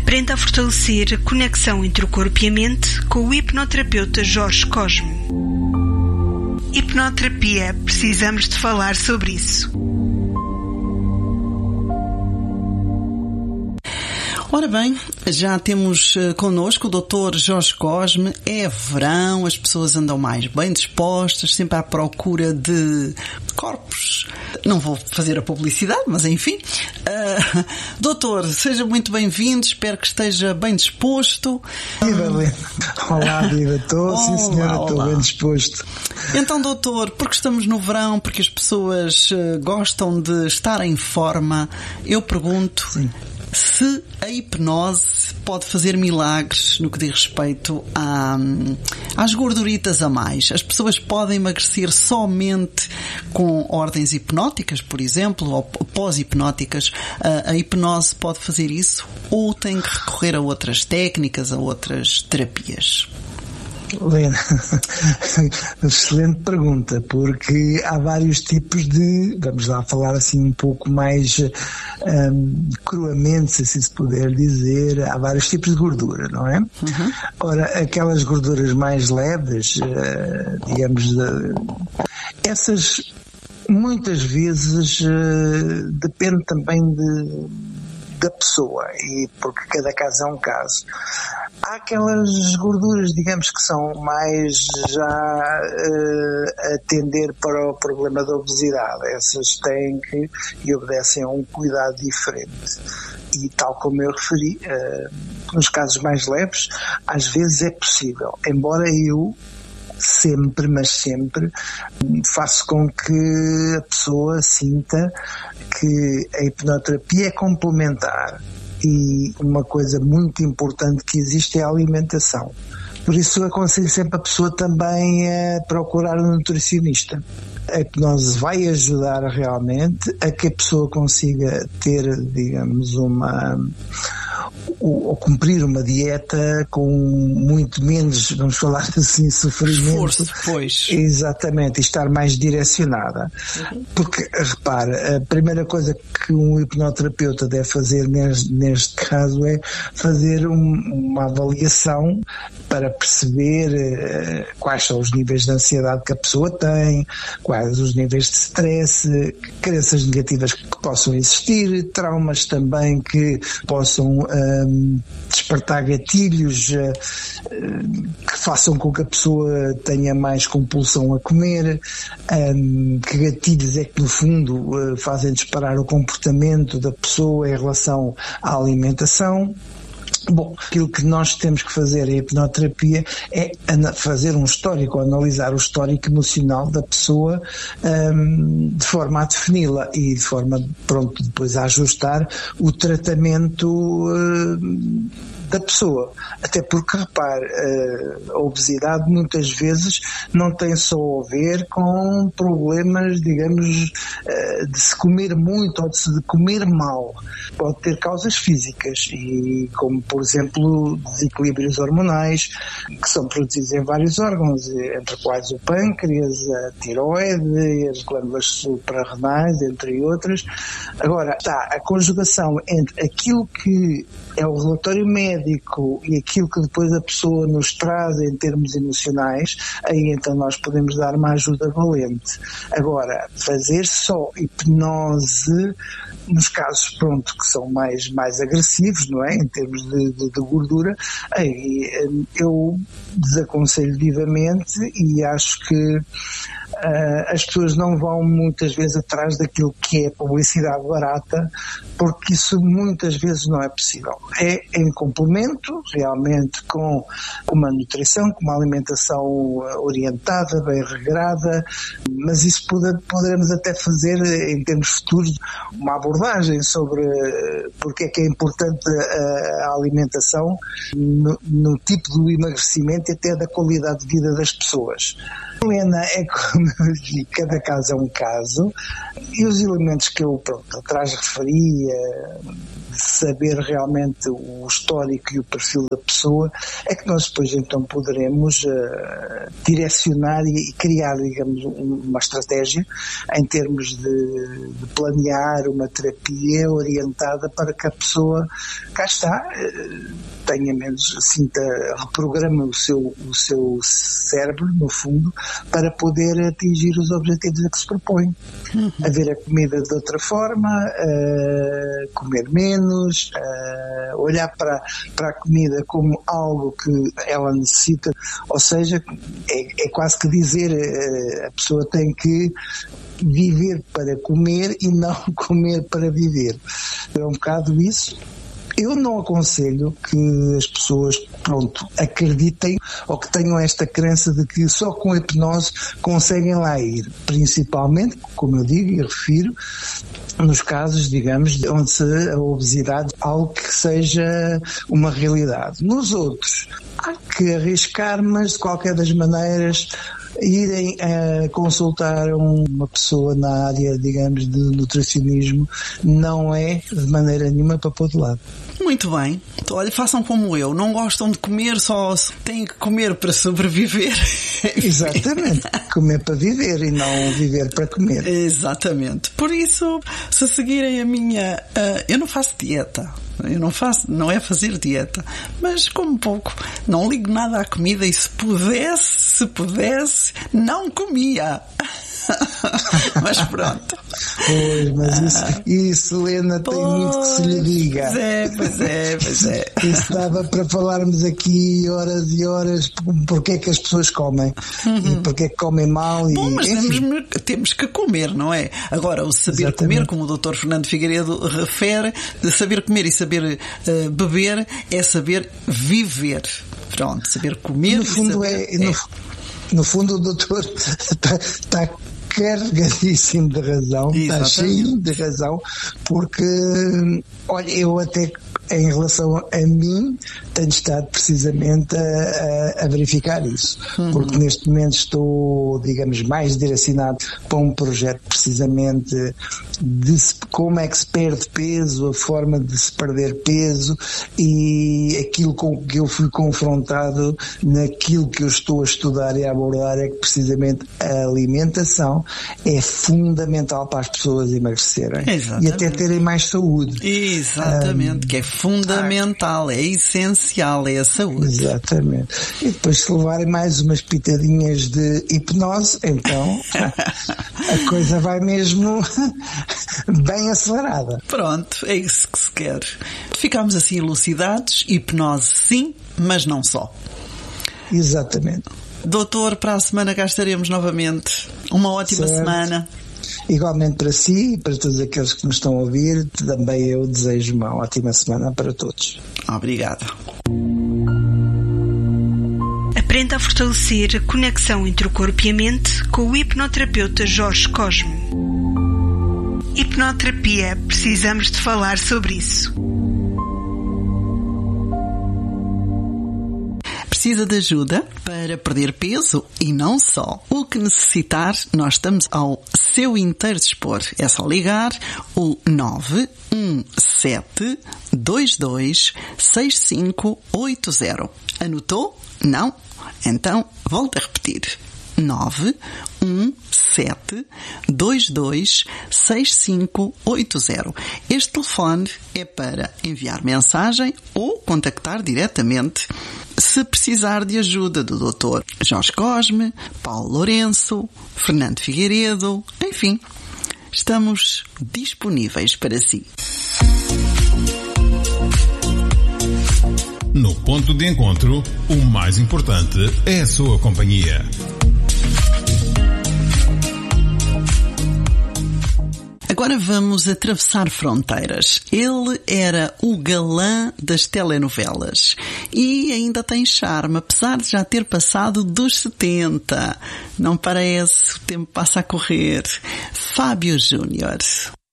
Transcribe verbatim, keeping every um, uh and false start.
Aprenda a fortalecer a conexão entre o corpo e a mente com o hipnoterapeuta Jorge Cosme. Hipnoterapia, precisamos de falar sobre isso. Ora bem, já temos uh, connosco o doutor Jorge Cosme. É verão, as pessoas andam mais bem dispostas, sempre à procura de corpos. Não vou fazer a publicidade, mas enfim. Uh, doutor, seja muito bem-vindo, espero que esteja bem disposto. Viva, Helena. Olá, viva, estou, sim senhora, estou bem disposto. Então, doutor, porque estamos no verão, porque as pessoas uh, gostam de estar em forma, eu pergunto... Sim. Se a hipnose pode fazer milagres no que diz respeito a, às gorduritas a mais. As pessoas podem emagrecer somente com ordens hipnóticas, por exemplo, ou pós-hipnóticas. A, a hipnose pode fazer isso ou tem que recorrer a outras técnicas, a outras terapias? Helena, excelente pergunta, porque há vários tipos de, vamos lá falar assim um pouco mais um, cruamente, se assim se puder dizer, há vários tipos de gordura, não é? Uhum. Ora, aquelas gorduras mais leves, uh, digamos, uh, essas muitas vezes uh, depende também de da pessoa, e porque cada caso é um caso. Há aquelas gorduras, digamos, que são mais já uh, a tender para o problema da obesidade. Essas têm que e obedecem a um cuidado diferente. E tal como eu referi, uh, nos casos mais leves, às vezes é possível, embora eu sempre, mas sempre faço com que a pessoa sinta que a hipnoterapia é complementar, e uma coisa muito importante que existe é a alimentação. Por isso eu aconselho sempre a pessoa também a procurar um nutricionista. A hipnose vai ajudar realmente a que a pessoa consiga ter, digamos, uma... ou cumprir uma dieta com muito menos, vamos falar assim, sofrimento. Esforço, pois. Exatamente, e estar mais direcionada. Uhum. Porque, repara, a primeira coisa que um hipnoterapeuta deve fazer neste, neste caso é fazer um, uma avaliação para perceber uh, quais são os níveis de ansiedade que a pessoa tem, quais os níveis de stress, crenças negativas que possam existir, traumas também que possam um, despertar gatilhos uh, uh, que façam com que a pessoa tenha mais compulsão a comer, um, que gatilhos é que no fundo uh, fazem disparar o comportamento da pessoa em relação à alimentação. Bom, aquilo que nós temos que fazer em hipnoterapia é fazer um histórico, analisar o histórico emocional da pessoa um, de forma a defini-la e de forma, pronto, depois a ajustar o tratamento uh, da pessoa. Até porque, repare, a obesidade muitas vezes não tem só a ver com problemas, digamos, de se comer muito ou de se comer mal. Pode ter causas físicas, e como, por exemplo, desequilíbrios hormonais que são produzidos em vários órgãos, entre quais o pâncreas, a tiroide, as glândulas suprarrenais, entre outras. Agora, está a conjugação entre aquilo que é o relatório médico e aquilo que depois a pessoa nos traz em termos emocionais, aí então nós podemos dar uma ajuda valente. Agora, fazer só hipnose nos casos, pronto, que são mais, mais agressivos, não é? Em termos de, de, de gordura, aí eu desaconselho vivamente, e acho que Uh, as pessoas não vão muitas vezes atrás daquilo que é publicidade barata, porque isso muitas vezes não é possível. É em complemento realmente com uma nutrição, com uma alimentação orientada, bem regrada, mas isso pode, poderemos até fazer em termos futuros uma abordagem sobre porque é que é importante a, a alimentação no, no tipo do emagrecimento e até da qualidade de vida das pessoas. Helena, é como eu digo, cada caso é um caso, e os elementos que eu, pronto, atrás referia, saber realmente o histórico e o perfil da pessoa, é que nós depois então poderemos uh, direcionar e, e criar, digamos, um, uma estratégia em termos de, de planear uma terapia orientada para que a pessoa, cá está, uh, tenha menos, sinta, reprograma o seu, o seu cérebro, no fundo, para poder atingir os objetivos a que se propõe. Uhum. A ver a comida de outra forma, uh, comer menos, uh, olhar para, para a comida como algo que ela necessita, ou seja, é, é quase que dizer, uh, a pessoa tem que viver para comer e não comer para viver. É um bocado isso. Eu não aconselho que as pessoas, pronto, acreditem ou que tenham esta crença de que só com a hipnose conseguem lá ir. Principalmente, como eu digo e refiro, nos casos, digamos, onde se a obesidade é algo que seja uma realidade. Nos outros, há que arriscar, mas de qualquer das maneiras, irem a consultar uma pessoa na área, digamos, de nutricionismo não é de maneira nenhuma para pôr de lado. Muito bem. Então, olha, façam como eu. Não gostam de comer, só têm que comer para sobreviver. Exatamente. Comer para viver e não viver para comer. Exatamente. Por isso, se seguirem a minha... Uh, eu não faço dieta. Eu não faço, não é fazer dieta, mas como pouco, não ligo nada à comida e se pudesse, se pudesse, não comia. Mas pronto. Pois, mas isso, isso Helena, tem pois, muito que se lhe diga. Pois é, pois é, pois é. Isso dava para falarmos aqui horas e horas porque é que as pessoas comem, uhum. e porque é que comem mal. Bom, e, mas temos, temos que comer, não é? Agora, o saber Exatamente. Comer, como o doutor Fernando Figueiredo refere, de saber comer e saber uh, beber é saber viver. Pronto, saber comer no e fundo saber... É, no, é. no fundo o doutor está... está carregadíssimo de razão, Exatamente. Está cheio de razão, porque, olha, eu até em relação a mim tenho estado precisamente a, a verificar isso, uhum. porque neste momento estou, digamos, mais direcionado para um projeto precisamente de como é que se perde peso, a forma de se perder peso e aquilo com que eu fui confrontado naquilo que eu estou a estudar e a abordar é que precisamente a alimentação é fundamental para as pessoas emagrecerem Exatamente. E até terem mais saúde. Exatamente, um, que é fundamental, é essencial, é a saúde. Exatamente. E depois se levarem mais umas pitadinhas de hipnose, então a coisa vai mesmo bem acelerada. Pronto, é isso que se quer. Ficamos assim elucidados, hipnose sim, mas não só. Exatamente. Doutor, para a semana cá estaremos novamente. Uma ótima certo. Semana. Igualmente para si e para todos aqueles que nos estão a ouvir, também eu desejo uma ótima semana para todos. Obrigada. Aprenda a fortalecer a conexão entre o corpo e a mente com o hipnoterapeuta Jorge Cosme. Hipnoterapia, precisamos de falar sobre isso. Precisa de ajuda para perder peso e não só. O que necessitar, nós estamos ao seu inteiro dispor. É só ligar o nove um sete, dois dois, seis cinco oito zero. Anotou? Não? Então, volto a repetir. nove um sete, dois dois, seis cinco oito zero. Este telefone é para enviar mensagem ou contactar diretamente se precisar de ajuda do doutor Jorge Cosme, Paulo Lourenço, Fernando Figueiredo, enfim, estamos disponíveis para si. No ponto de encontro, o mais importante é a sua companhia. Agora vamos atravessar fronteiras. Ele era o galã das telenovelas e ainda tem charme, apesar de já ter passado dos setenta. Não parece? O tempo passa a correr. Fábio Júnior.